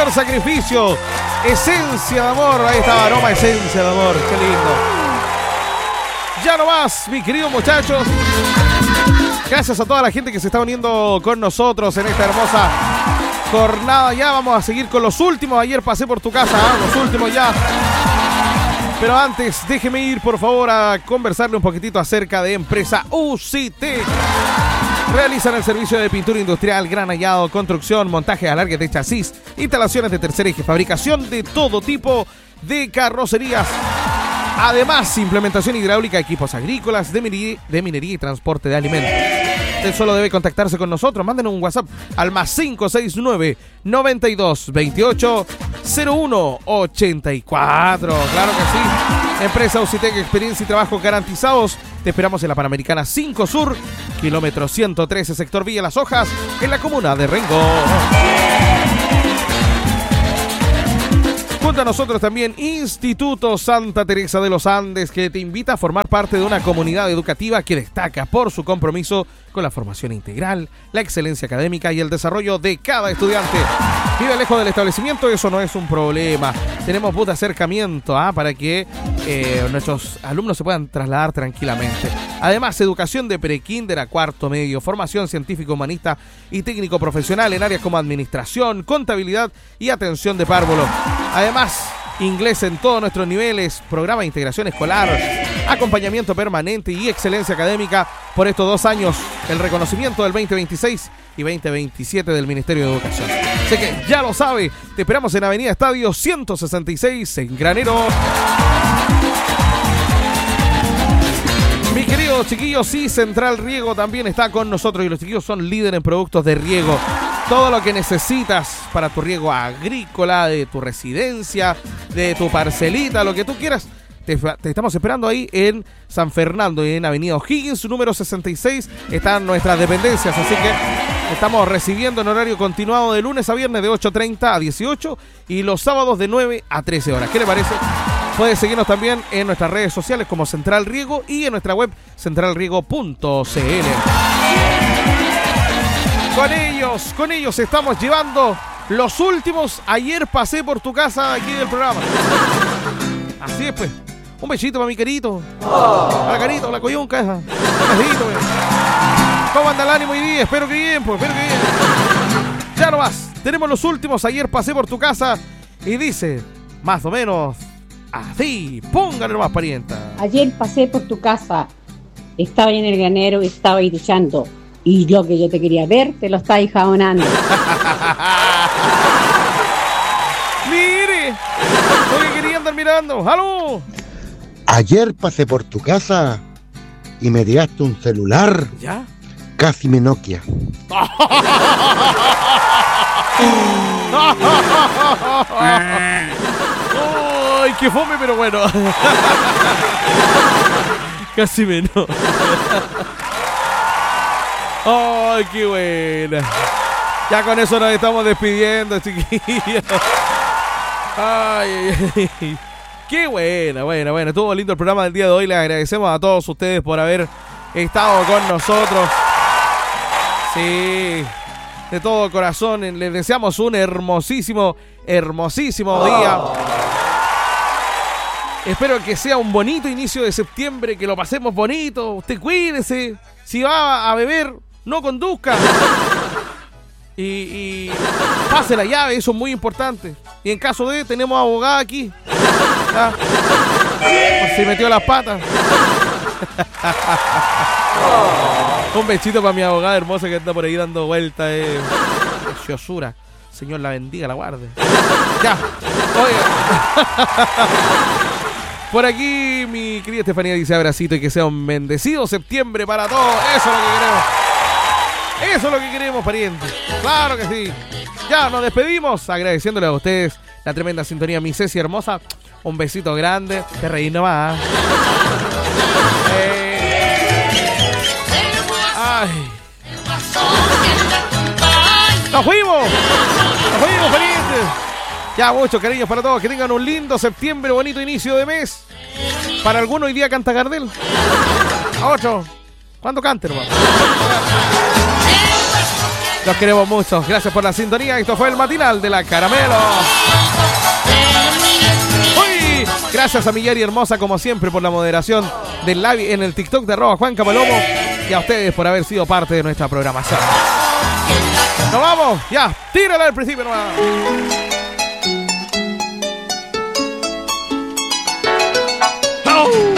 mayor sacrificio. Esencia de amor. Ahí estaba, aroma esencia de amor. Qué lindo. Ya no más, mis queridos muchachos. Gracias a toda la gente que se está uniendo con nosotros en esta hermosa jornada. Ya vamos a seguir con los últimos. Ayer pasé por tu casa, los últimos ya. Pero antes, déjeme ir por favor a conversarle un poquitito acerca de Empresa UCT. Realizan el servicio de pintura industrial, granallado, construcción, montaje de alargue de chasis, instalaciones de tercer eje, fabricación de todo tipo de carrocerías. Además, implementación hidráulica, equipos agrícolas, de minería y transporte de alimentos. Usted solo debe contactarse con nosotros. Mándenos un WhatsApp al más 569 92 28 01 84. Claro que sí. Empresa UCITEC, experiencia y trabajo garantizados. Te esperamos en la Panamericana 5 Sur, kilómetro 113, sector Villa Las Hojas, en la comuna de Rengo. Junto a nosotros también Instituto Santa Teresa de los Andes, que te invita a formar parte de una comunidad educativa que destaca por su compromiso con la formación integral, la excelencia académica y el desarrollo de cada estudiante. Vive lejos del establecimiento, eso no es un problema. Tenemos bus de acercamiento para que nuestros alumnos se puedan trasladar tranquilamente. Además, educación de prekinder a cuarto medio, formación científico, humanista y técnico profesional en áreas como administración, contabilidad y atención de párvulo. Además, inglés en todos nuestros niveles, programa de integración escolar, acompañamiento permanente y excelencia académica por estos 2 años, el reconocimiento del 2026 y 2027 del Ministerio de Educación. Así que ya lo sabe, te esperamos en Avenida Estadio 166 en Granero. Mis queridos chiquillos, sí, Central Riego también está con nosotros y los chiquillos son líderes en productos de riego. Todo lo que necesitas para tu riego agrícola, de tu residencia, de tu parcelita, lo que tú quieras. Te estamos esperando ahí en San Fernando, en Avenida O'Higgins, número 66. Están nuestras dependencias, así que estamos recibiendo en horario continuado de lunes a viernes de 8:30 a 18 y los sábados de 9 a 13 horas. ¿Qué le parece? Puedes seguirnos también en nuestras redes sociales como Central Riego y en nuestra web centralriego.cl. Con ellos estamos llevando los últimos. Ayer pasé por tu casa aquí del programa. Así es, pues. Un besito para mi carito. Para carito, la coyunca esa. Un besito, pues. ¿Cómo anda el ánimo hoy día? Espero que bien, pues. Espero que bien. Ya no más. Tenemos los últimos. Ayer pasé por tu casa y dice, más o menos así. Póngale nomás, parienta. Ayer pasé por tu casa. Estaba en el granero y estaba ahí duchando. Y lo que yo te quería ver, te lo estáis jabonando. ¡Mire! Lo que quería andar mirando. ¡Aló! Ayer pasé por tu casa y me tiraste un celular. ¿Ya? Casi me Nokia. ¡Ay, qué fome, pero bueno! Casi me no. ¡Ay, qué buena! Ya con eso nos estamos despidiendo, chiquillos. ¡Ay, ay, ay! ¡Qué buena! Estuvo lindo el programa del día de hoy. Les agradecemos a todos ustedes por haber estado con nosotros. Sí, de todo corazón. Les deseamos un hermosísimo día. Espero que sea un bonito inicio de septiembre, que lo pasemos bonito. Usted cuídese. Si va a beber, no conduzca. Y pase la llave, eso es muy importante. Y en caso de, tenemos abogada aquí. ¿Ya? Por si metió las patas. Un besito para mi abogada hermosa que está por ahí dando vueltas. Preciosura. Señor la bendiga, la guarde. Ya. Oiga. Por aquí mi querida Estefanía dice abracito y que sea un bendecido septiembre para todos. Eso es lo que queremos. Eso es lo que queremos, pariente. Claro que sí. Ya nos despedimos agradeciéndole a ustedes la tremenda sintonía. Mi Ceci hermosa, un besito grande. Te reí nomás. Ay. ¡Nos fuimos! ¡Nos fuimos, parientes! Ya, muchos cariños para todos. Que tengan un lindo septiembre, bonito inicio de mes. Para algunos hoy día canta Gardel. A otro. ¿Cuándo cante, hermano? Los queremos mucho. Gracias por la sintonía. Esto fue el matinal de la Caramelo. Uy, gracias a mi Yari hermosa, como siempre, por la moderación del live en el TikTok de @Juan Capalomo. Y a ustedes por haber sido parte de nuestra programación. ¡Nos vamos! Ya, tírala al principio nomás. ¡Oh!